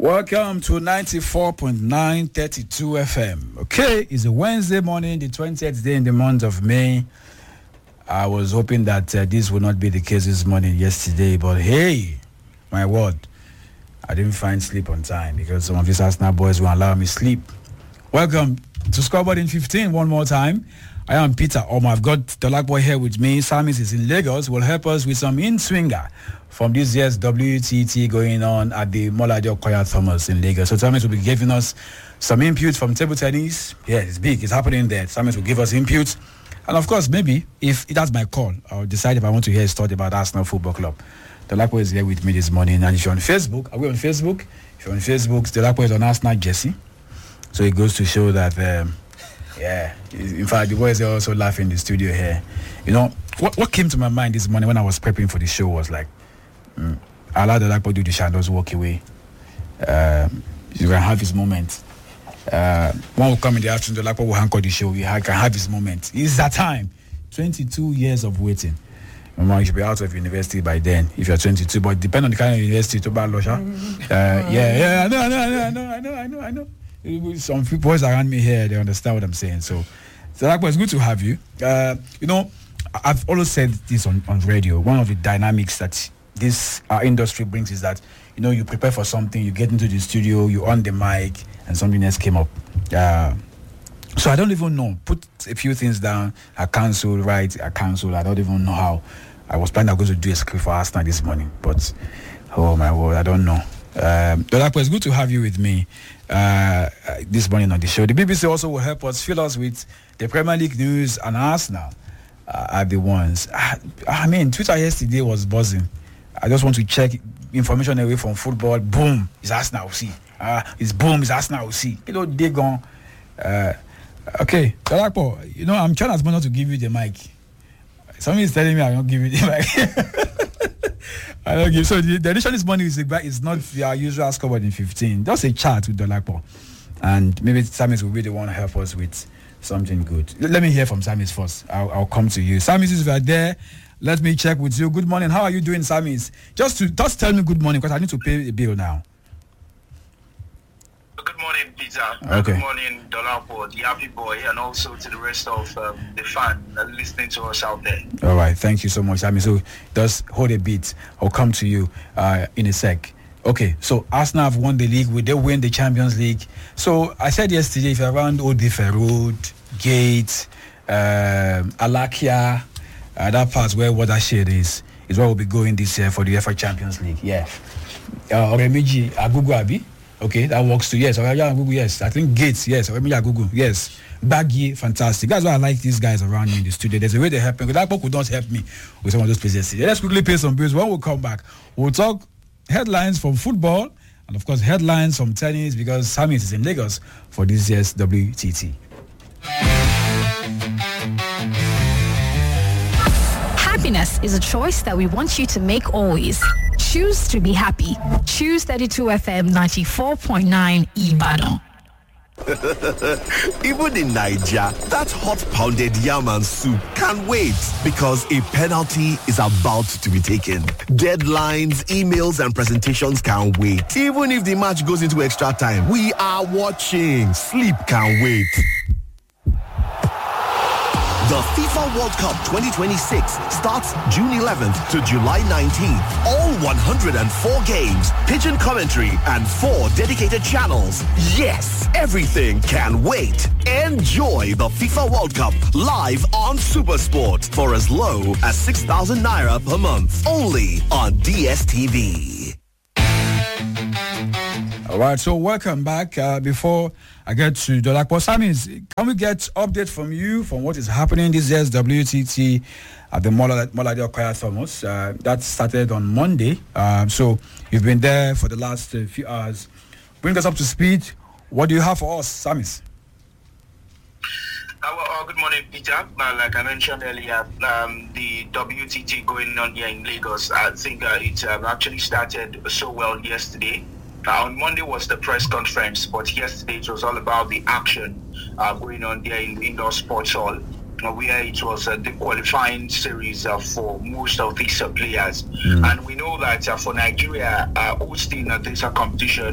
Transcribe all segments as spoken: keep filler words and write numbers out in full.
Welcome to ninety-four point nine thirty-two F M. Okay, it's a Wednesday morning, the twentieth day in the month of May. I was hoping that uh, this would not be the case this morning yesterday, but hey, my word, I didn't find sleep on time because some of these Arsenal boys won't allow me sleep. Welcome to Scoreboard in fifteen one more time. I am Peter Omo. I've got the Black Boy here with me. Samis is in Lagos. Will help us with some in-swinger from this year's W T T going on at the Moladio Okoya Thomas in Lagos. So Samis will be giving us some inputs from table tennis. Yeah, it's big. It's happening there. Samis will give us inputs. And of course, maybe, if that's my call, I'll decide if I want to hear a story about Arsenal Football Club. The Black Boy is here with me this morning. And if you're on Facebook, are we on Facebook? If you're on Facebook, the Black Boy is on Arsenal Jesse. So it goes to show that... Um, Yeah, in fact, the boys are also laughing in the studio here. You know, what what came to my mind this morning when I was prepping for the show was like, mm, I allow the Lakpo do the shadows walk away. Um, you can have his moment. Uh, one will come in the afternoon, the Lakpo will anchor the show. You can have his moment. It's that time. twenty-two years of waiting. Mama, you should be out of university by then if you're twenty-two. But depending on the kind of university, to buy Losha. Uh, yeah, yeah, I know, I know, I know, I know, I know, I know. Some people boys around me here, they understand what I'm saying. So, so Lakpo, it's good to have you. Uh, you know, I've always said this on, on radio. One of the dynamics that this our industry brings is that, you know, you prepare for something, you get into the studio, you on the mic, and something else came up. Uh, so I don't even know. Put a few things down. I cancel, right? I cancel. I don't even know how. I was planning I was going to do a script for Arsenal this morning, but oh my word, I don't know. Um, Lakpo, it's good to have you with me uh, this morning on the show. The B B C also will help us fill us with the Premier League news, and Arsenal uh, are the ones. I, I mean, Twitter yesterday was buzzing. I just want to check information away from football. Boom, it's Arsenal. See, uh, it's boom, it's Arsenal. See, you know, they gone. Uh, okay, Lakpo, you know, I'm trying as much not to give you the mic. Somebody is telling me I don't give you the mic. I don't give. So the, the edition this morning is is not our usual Scoreboard in fifteen. Just a chat with the Lakpo, and maybe Samis will be the one to help us with something good. Let me hear from Samis first. I'll, I'll come to you. Samis, if you are there, let me check with you. Good morning. How are you doing, Samis? Just to just tell me good morning because I need to pay a bill now. Good morning, Peter. Okay. Good morning, Dolapo, the happy boy, and also to the rest of um, the fan uh, listening to us out there. All right. Thank you so much, Samis. So just hold a bit. I'll come to you uh, in a sec. Okay. So Arsenal have won the league. Will they win the Champions League? So I said yesterday, if you're around Old Ife Road, Gate, um, Alakia, uh, that part where Watershed is, is where we'll be going this year for the UEFA Champions League. Yeah. Uh, Oremiji Agugu Abi. Okay, that works too. Yes, Google, yes. I think Gates, yes. Google, yes. Baggy, fantastic. That's why I like these guys around me in the studio. There's a way they help me. That book could not help me with some of those places. Let's quickly pay some bills. When we come back, we'll talk headlines from football and, of course, headlines from tennis because Samis is in Lagos for this year's W T T. Happiness is a choice that we want you to make always. Choose to be happy. Choose thirty-two F M ninety-four point nine Ibadan. Even in Nigeria, that hot pounded yam and soup can't wait because a penalty is about to be taken. Deadlines, emails, and presentations can't wait. Even if the match goes into extra time, we are watching. Sleep can't wait. The FIFA World Cup twenty twenty-six starts June eleventh to July nineteenth. All one hundred four games, pigeon commentary, and four dedicated channels. Yes, everything can wait. Enjoy the FIFA World Cup live on SuperSport for as low as six thousand naira per month. Only on D S T V. All right, so welcome back. Uh, before I get to the Lakpo, Samis, can we get update from you from what is happening this year's W T T at the Moladio Okoya Thomas? Uh, that started on Monday. Um, so you've been there for the last uh, few hours. Bring us up to speed. What do you have for us, Samis? Uh, well, uh, good morning, Peter. Uh, like I mentioned earlier, um, the W T T going on here in Lagos, I think uh, it um, actually started so well yesterday. Uh, on Monday was the press conference, but yesterday it was all about the action uh, going on there in the indoor sports hall, uh, where it was uh, the qualifying series uh, for most of these uh, players. Mm. And we know that uh, for Nigeria, uh, hosting uh, this uh, competition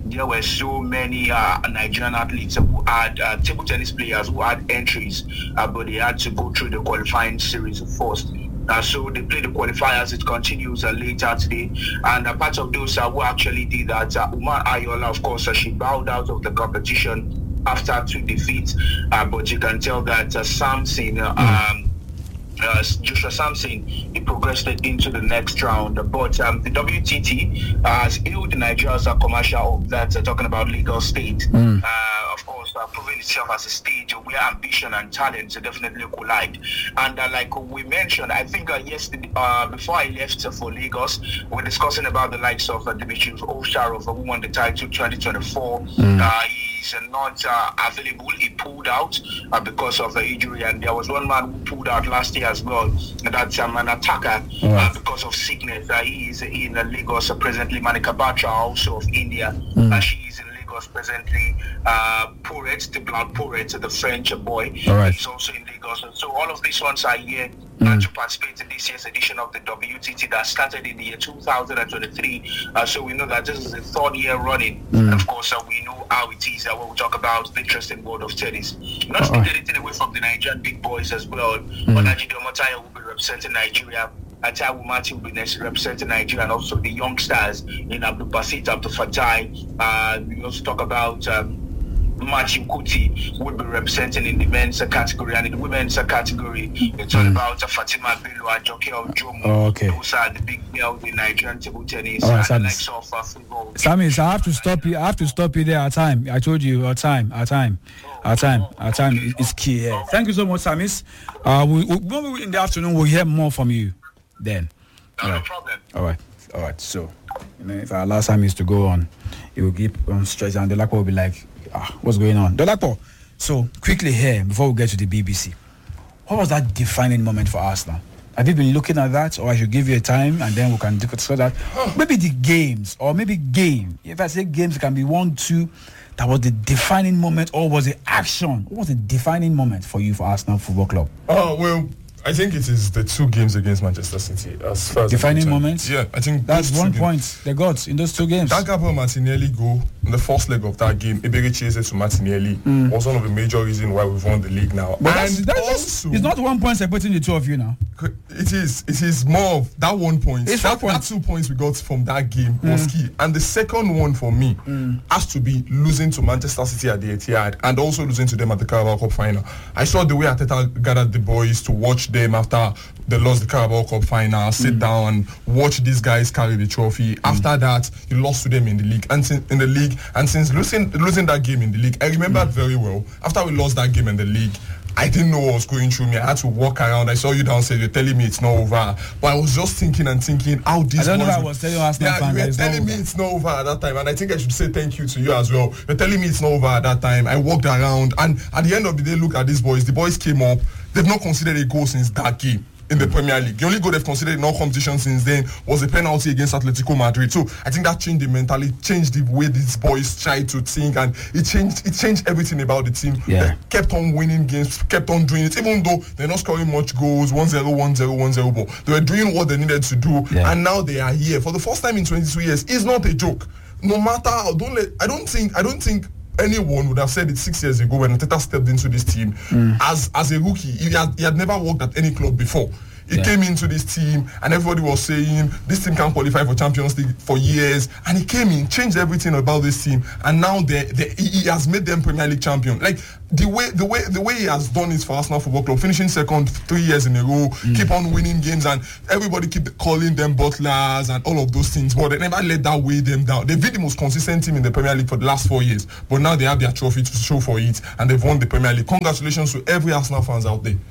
there were so many uh, Nigerian athletes who had uh, table tennis players who had entries, uh, but they had to go through the qualifying series first. Uh, so they play the qualifiers. It continues uh, later today, and a uh, part of those uh, who actually did that, uh, Umar Ayola, of course, uh, she bowed out of the competition after two defeats, uh, but you can tell that uh, Samson, uh, mm. um, Uh, Joshua Samson, he progressed into the next round. But um, the W T T uh, has hailed Nigeria's uh, commercial of that, uh, talking about Lagos State. Mm. Uh, of course, uh, proving itself as a stage where ambition and talent definitely collide. And uh, like we mentioned, I think uh, yesterday, uh, before I left uh, for Lagos, we we're discussing about the likes of uh, Dimitri Ovcharov, who won the title twenty twenty-four. Mm. Uh, he's uh, not uh, available. He pulled out uh, because of the injury, and there was one man who pulled out last year as well. That's um, an attacker uh, right. because of sickness. Uh, he is in uh, Lagos uh, presently. Manika Batra, also of India. Mm. Uh, she is in Lagos presently. Uh, Poret, the Blood Poret, the French boy, right. he's also in Lagos. So all of these ones are here mm. uh, to participate in this year's edition of the W T T that started in the year two thousand twenty-three. Uh, so we know that this is the third year running. Mm. And of course, uh, we know how it is uh, when we talk about the interesting world of tennis. Not to take anything away from the Nigerian big boys as well, mm. but Najee Omotaya will be representing Nigeria. Atawu Mati will be representing Nigeria, and also the youngsters in Abdul Basit, Abdul Fatai. Uh, we also talk about um, Martin Kuti will be representing in the men's category, and in the women's category, it's all mm. about uh, Fatima Bello, Joke Ojomo. Oh, okay. Those are the big girls in Nigerian table tennis. All right, and the likes of uh, football. Samis, I have to stop you. I have to stop you there. Our time. I told you, our time. Our time. Our time. Our time okay. is key here. Thank you so much, Samis. Uh, we, we, in the afternoon, we'll hear more from you. Then, no, all right. no problem. All right, all right. So, you know, if our last time is to go on, it will keep on stress, and Dolapo will be like, "Ah, what's going on, Dolapo?" So, quickly here before we get to the B B C, what was that defining moment for Arsenal? Have you been looking at that, or I should give you a time and then we can discuss that? Maybe the games, or maybe game. If I say games, it can be one, two. That was the defining moment, or was it action? What was the defining moment for you for Arsenal Football Club? Oh well. I think it is the two games against Manchester City. As far as defining moments. Yeah, I think that's one games. point they got in those two games. That Gabriel Martinelli goal in the first leg of that game, Ebere Cheze to Martinelli, mm. was one of the major reasons why we've won the league now. But and that's, that's also, it's not one point separating the two of you now. It is. It is more of that one point. It's that, point. that two points we got from that game mm. was key. And the second one for me mm. has to be losing to Manchester City at the Etihad and also losing to them at the Carabao Cup final. I saw the way Arteta gathered the boys to watch them after they lost the Carabao Cup final, sit mm. down and watch these guys carry the trophy. Mm. After that, he lost to them in the league and sin- in the league. And since losing losing that game in the league, I remember mm. it very well. After we lost that game in the league, I didn't know what was going through me. I had to walk around. I saw you downstairs. You're telling me it's not over. But I was just thinking and thinking how this. I don't know. I was telling Arsenal yeah, fans you were that telling me it's not over at that time, and I think I should say thank you to you as well. You're telling me it's not over at that time. I walked around, and at the end of the day, look at these boys. The boys came up. They've not considered a goal since that game in the Premier League. The only goal they've considered in all competitions since then was a penalty against Atletico Madrid. So I think that changed the mentality, changed the way these boys tried to think, and it changed it changed everything about the team. Yeah. They kept on winning games, kept on doing it, even though they're not scoring much goals, one zero, one zero, one zero, but they were doing what they needed to do, yeah. and now they are here. For the first time in twenty-two years, it's not a joke. No matter how, don't let, I don't think, I don't think anyone would have said it six years ago when Arteta stepped into this team mm. as as a rookie. He had, he had never worked at any club before. He yeah. came into this team and everybody was saying this team can't qualify for Champions League for years, and he came in, changed everything about this team, and now they, they, he has made them Premier League champion. Like the way the way the way he has done it for Arsenal Football Club, finishing second three years in a row, mm. keep on winning games, and everybody keep calling them butlers and all of those things, but they never let that weigh them down. They've been the most consistent team in the Premier League for the last four years, but now they have their trophy to show for it, and they've won the Premier League. Congratulations to every Arsenal fans out there.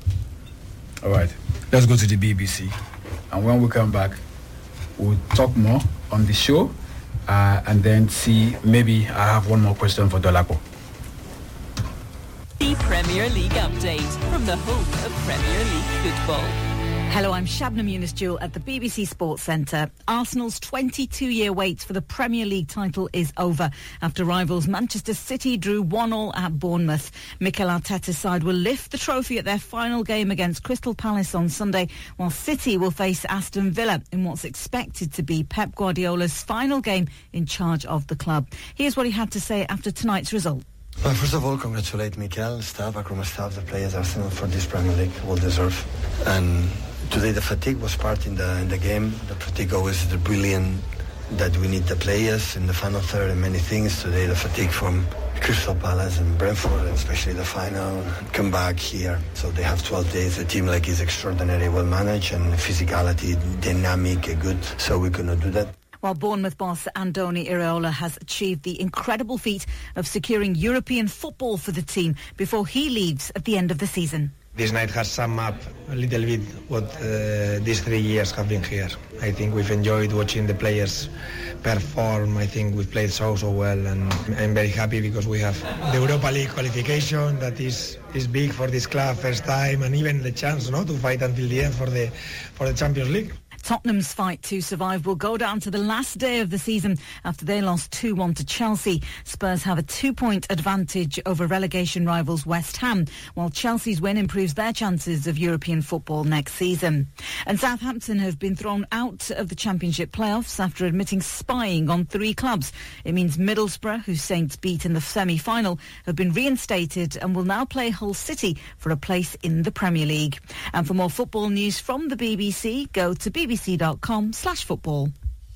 All right. Let's go to the B B C, and when we come back, we'll talk more on the show, uh, and then see, maybe I have one more question for Dolapo. The Premier League update from the home of Premier League football. Hello, I'm Shabnam Yunus-Jewell at the B B C Sports Centre. Arsenal's twenty-two-year wait for the Premier League title is over after rivals Manchester City drew one all at Bournemouth. Mikel Arteta's side will lift the trophy at their final game against Crystal Palace on Sunday, while City will face Aston Villa in what's expected to be Pep Guardiola's final game in charge of the club. Here's what he had to say after tonight's result. Well, first of all, congratulate Mikel, staff, Acroma staff, the players, Arsenal for this Premier League, well deserved. And today the fatigue was part in the in the game. The fatigue always is the brilliant that we need the players in the final third and many things. Today the fatigue from Crystal Palace and Brentford, and especially the final, come back here. So they have twelve days. The team like is extraordinary, well managed, and physicality, dynamic, good. So we could not do that. While Bournemouth boss Andoni Iraola has achieved the incredible feat of securing European football for the team before he leaves at the end of the season. This night has summed up a little bit what uh, these three years have been here. I think we've enjoyed watching the players perform. I think we've played so, so well, and I'm very happy because we have the Europa League qualification that is, is big for this club, first time, and even the chance no, to fight until the end for the, for the Champions League. Tottenham's fight to survive will go down to the last day of the season after they lost two one to Chelsea. Spurs have a two-point advantage over relegation rivals West Ham, while Chelsea's win improves their chances of European football next season. And Southampton have been thrown out of the Championship playoffs after admitting spying on three clubs. It means Middlesbrough, who Saints beat in the semi-final, have been reinstated and will now play Hull City for a place in the Premier League. And for more football news from the B B C, go to b b c dot com slash football.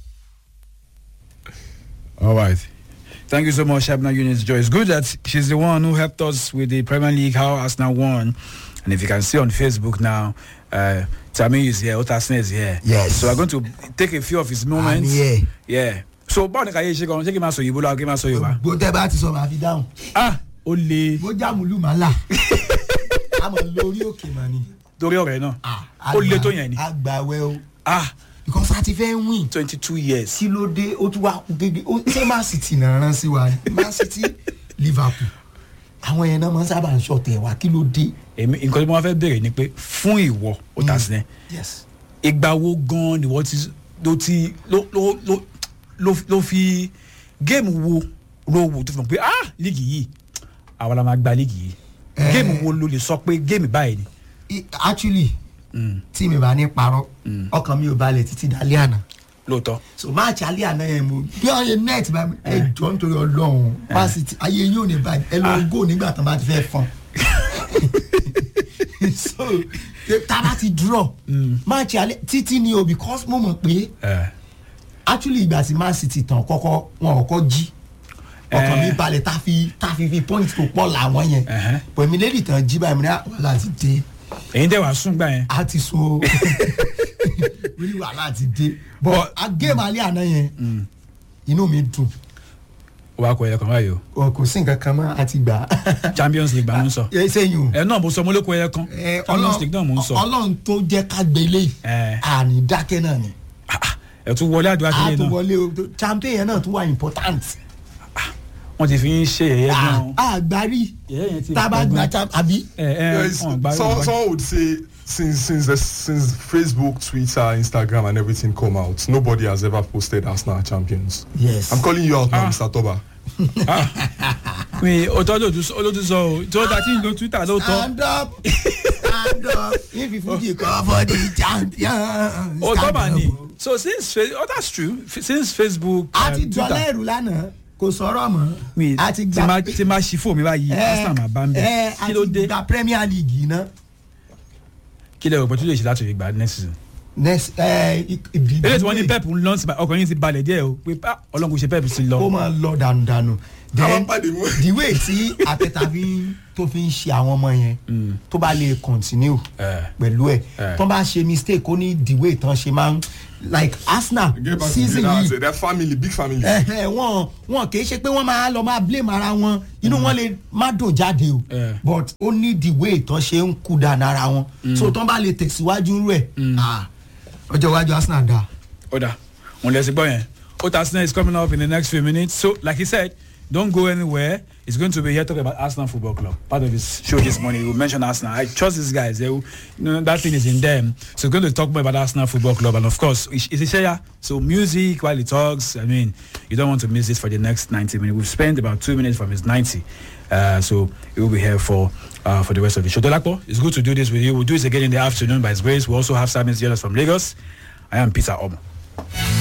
All right. Thank you so much, Shabna Yunus-Jewell. It's good that she's the one who helped us with the Premier League, how Arsenal won. And if you can see on Facebook now, uh, Tammy is here, Otasne is here. Yes. So we're going to take a few of his moments. I'm here. Yeah. So, báwo ni ká yé ṣe gan? Ṣé kí n máa sọ Yorùbá lọ, kí n máa sọ Yorùbá? Bó tẹ́ bá ti sọ máa fi dáhùn. Ah, ó le. Bó jámùlù máa là. Àmọ́ lórí òkè mà ni. Torí ọ̀rẹ́ náà. Ó le tó yẹn ni. Àgbàwẹ̀ o. Ah. Because a ti fẹ́ win. twenty-two years. Kí ló dé ó tún wá gègé ó ṣe Man City náà rán sí wa ni. Man City, Liverpool. Àwọn yẹn náà máa ń sábà ń ṣọ̀tẹ̀ wá kí ló dé. Èmi nǹkan tí mo fẹ́ bẹ̀rẹ̀ ni pé fún ìwọ Otasne. Yes. Ìgbà wo gan ni wọ́n ti ló ti ló ló ló ló ló fi géèmù wo ló wò tó fi mọ̀ pé ah líìgì yìí àwa la máa gba líìgì yìí. Géèmù wo ló lè sọ pé géèmù báyìí ni. Actually tí mi bá ní parọ́ ọkàn mi ò balẹ̀ títí dalẹ́ àná. Lóòótọ́. So máàcì alẹ́ àná yẹn mo bí wọ́n yẹ net bá mi ẹ jọ nítorí Ọlọ́run pásítì ayé yóò ní báyìí ẹ lọ gò nígbà tán bá ti fẹ́ fọ́n. So tá a bá ti draw máàcì alẹ́ títí ni o because mo mọ̀ pé actually ìgbà tí Man City tàn kọ́kọ́ wọn kọ́kọ́ jí ọkàn mi balẹ̀ tá fi tá fi fi point tó pọ̀ làwọn yẹn pẹ̀mí lẹ́yìn tán jí báyìí mo ní wàhálà ti dé. Èyí dẹ̀ wá sún gbà yẹn. A ti so wíwí wàhálà ti dé but a game alẹ́ àná yẹn inú mi dùn. O wa kọ ẹyẹ kan báyìí o. O kò sí nǹkan kan mọ́ a ti gbà. Champions League bá ń sọ. ẹ sẹ́yìn o. ẹ náà mo sọ mo ló kọ ẹyẹ kan. Champions League náà mo ń sọ. Ọlọ́run tó jẹ́ ká gbélé àní dákẹ́ náà ni. Ẹ tún wọlé àdúrà kílé náà. A tún wọlé o champion yẹn náà tún wà important. Wọ́n ti fi ń ṣe ẹ̀yẹ gan. Àgbárí tábà gba champ àbí. Someone would say since since the, since Facebook, Twitter, Instagram, and everything come out, nobody has ever posted Arsenal champions. Yes. I'm calling you out now, ah. Mister Toba. Mi ọjọ́ olóòtú sọ o tí ó ta tí ń lo Twitter lóòótọ́. Stand up, stand up, if you fuji come for the champion. Oh, Toba ni. So since oh that's true since Facebook. A ti dọ́là ẹ̀rù lánàá. Kò sọ̀rọ̀ mọ́. mi ti ma ti ma ṣì fò mi báyìí Arsenal máa bá ń bẹ kí ló dé. gba Premier League náà. kí lè rò pé tó lè ṣe láti gba next season. next ẹ ìdí. eléyìí tí wọ́n ní Pep ń lọ sí ọkùnrin ti balẹ̀ díẹ̀ o pé Ọlọ́run kò ṣe Pep sí lọ. ó máa lọ dànù dànù. then the way tí Arteta fi tó fi ń ṣe àwọn ọmọ yẹn tó bá lè continue pẹ̀lú ẹ̀ tó bá ṣe mistake ó ní the way tán ṣe máa ń like Arsenal season yìí their family big family. wọn wọn kì í ṣe pé wọ́n máa lọ máa blame ara wọn inú wọn lè má dùn jáde o but ó ní the way tán ṣe ń kú dànù ara wọn so tán bá lè tẹ̀síwájú rẹ̀ ọjọ́ iwájú Arsenal dá. ó dà wọn lè ṣe gbọ́ yẹn Otasne is coming up in the next few minutes so like he said don't go anywhere. He's going to be here talking about Arsenal Football Club. Part of his show this morning, he will mention Arsenal. I trust these guys. They will, you know, that thing is in them. So we're going to talk more about Arsenal Football Club. And of course, it's a share. So music while he talks. I mean, you don't want to miss this for the next ninety minutes. We've spent about two minutes from his ninety. Uh, so he will be here for uh, for the rest of the show. Dolapo, it's good to do this with you. We'll do this again in the afternoon by his grace. We also have Simon Ziolas from Lagos. I am Peter Omo.